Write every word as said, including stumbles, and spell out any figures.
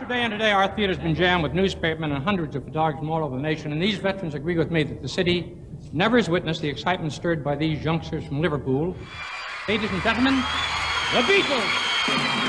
Yesterday and today, our theater's been jammed with newspapermen and hundreds of photographers from all over the nation, and these veterans agree with me that the city never has witnessed the excitement stirred by these youngsters from Liverpool. Ladies and gentlemen, the Beatles!